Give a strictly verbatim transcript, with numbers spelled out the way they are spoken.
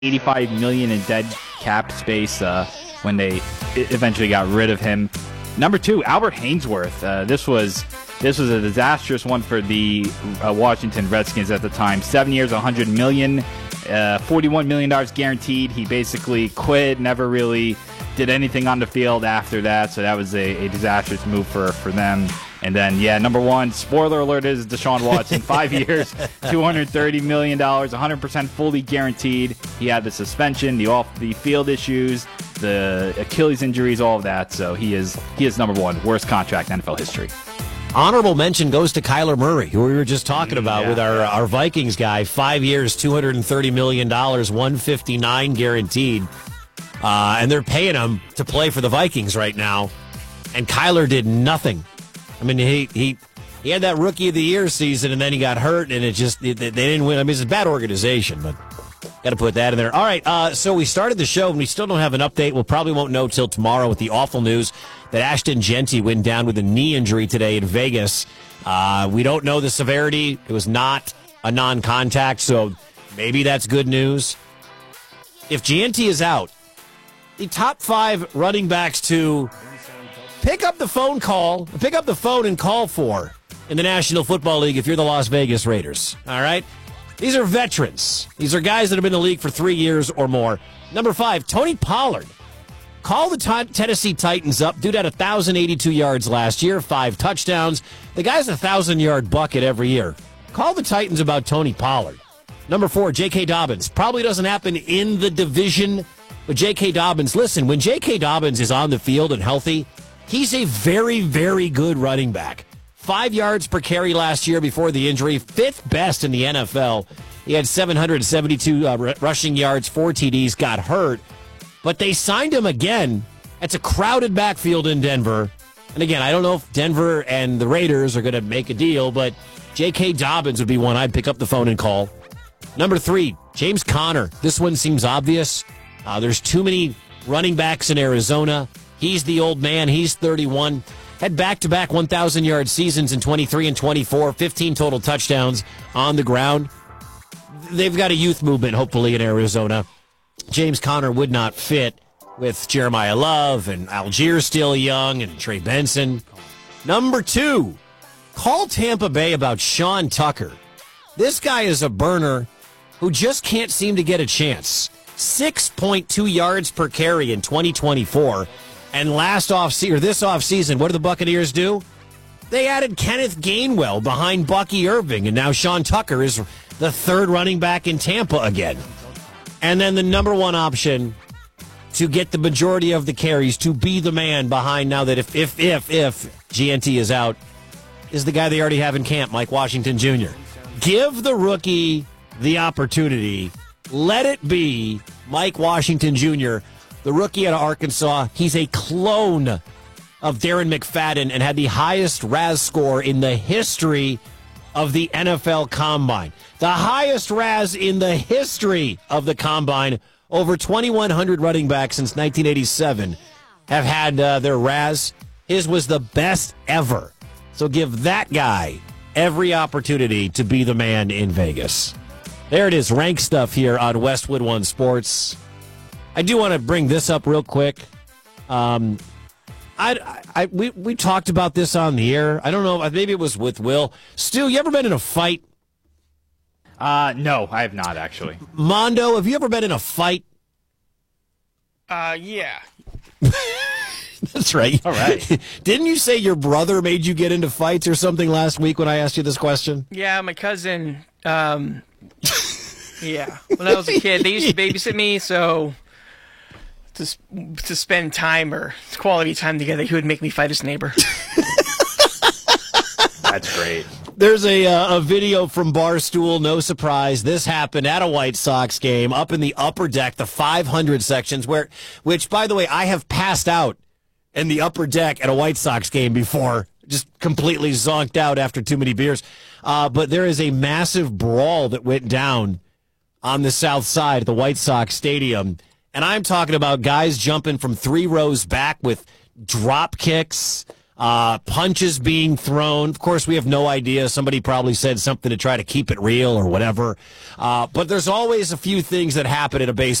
eighty-five million dollars in dead cap space uh, when they eventually got rid of him. Number two, Albert Haynesworth. Uh, this was this was a disastrous one for the uh, Washington Redskins at the time. Seven years, one hundred million dollars, uh, forty-one million dollars guaranteed. He basically quit, never really did anything on the field after that. So that was a, a disastrous move for, for them. And then, yeah, number one, spoiler alert, is Deshaun Watson. Five years, two hundred thirty million dollars, one hundred percent fully guaranteed. He had the suspension, the off the field issues, the Achilles injuries, all of that. So he is he is number one, worst contract in N F L history. Honorable mention goes to Kyler Murray, who we were just talking about yeah, with our, yeah. our Vikings guy. Five years, two hundred thirty million dollars, one hundred fifty-nine guaranteed. Uh, and they're paying him to play for the Vikings right now. And Kyler did nothing. I mean, he he he had that Rookie of the Year season, and then he got hurt, and it just they, they didn't win. I mean, it's a bad organization, but got to put that in there. All right, uh, so we started the show, and we still don't have an update. We'll probably won't know till tomorrow with the awful news that Ashton Jeanty went down with a knee injury today in Vegas. Uh, we don't know the severity. It was not a non-contact, so maybe that's good news. If Jeanty is out, the top five running backs to pick up the phone call, pick up the phone and call for in the National Football League if you're the Las Vegas Raiders. All right? These are veterans. These are guys that have been in the league for three years or more. Number five, Tony Pollard. Call the t- Tennessee Titans up. Dude had one thousand eighty-two yards last year, five touchdowns. The guy's a one thousand-yard bucket every year. Call the Titans about Tony Pollard. Number four, J K. Dobbins. Probably doesn't happen in the division, but J K. Dobbins, listen, when J K. Dobbins is on the field and healthy, he's a very, very good running back. Five yards per carry last year before the injury, fifth best in the N F L. He had seven hundred seventy-two uh, r- rushing yards, four T Ds, got hurt. But they signed him again. It's a crowded backfield in Denver. And again, I don't know if Denver and the Raiders are going to make a deal, but J K. Dobbins would be one I'd pick up the phone and call. Number three, James Conner. This one seems obvious. Uh, there's too many running backs in Arizona. He's the old man. He's thirty-one. Had back-to-back one thousand-yard seasons in twenty-three and twenty-four, fifteen total touchdowns on the ground. They've got a youth movement, hopefully, in Arizona. James Conner would not fit with Jeremiah Love and Algier still young and Trey Benson. Number two, call Tampa Bay about Sean Tucker. This guy is a burner who just can't seem to get a chance. six point two yards per carry in twenty twenty-four. And last off or this offseason, what do the Buccaneers do? They added Kenneth Gainwell behind Bucky Irving, and now Sean Tucker is the third running back in Tampa again. And then the number one option to get the majority of the carries, to be the man behind now that if, if, if, if G N T is out, is the guy they already have in camp, Mike Washington Junior Give the rookie the opportunity. Let it be Mike Washington Junior, the rookie out of Arkansas. He's a clone of Darren McFadden and had the highest R A S score in the history of the N F L Combine. The highest R A S in the history of the Combine. Over twenty-one hundred running backs since nineteen eighty-seven have had uh, their R A S. His was the best ever. So give that guy every opportunity to be the man in Vegas. There it is, rank stuff here on Westwood One Sports. I do want to bring this up real quick. Um, I, I, we, we talked about this on the air. I don't know, maybe it was with Will. Stu, you ever been in a fight? Uh, no, I have not, actually. Mondo, have you ever been in a fight? Uh, yeah. That's right. All right. Didn't you say your brother made you get into fights or something last week when I asked you this question? Yeah, my cousin, um, yeah. When I was a kid, they used to babysit me, so to to spend time or quality time together, he would make me fight his neighbor. That's great. There's a uh, a video from Barstool. No surprise, this happened at a White Sox game up in the upper deck, the five hundred sections, where, which, by the way, I have passed out in the upper deck at a White Sox game before, just completely zonked out after too many beers. Uh, but there is a massive brawl that went down on the south side of the White Sox stadium. And I'm talking about guys jumping from three rows back with drop kicks, Uh, punches being thrown. Of course, we have no idea. Somebody probably said something to try to keep it real or whatever. Uh, but there's always a few things that happen at a baseball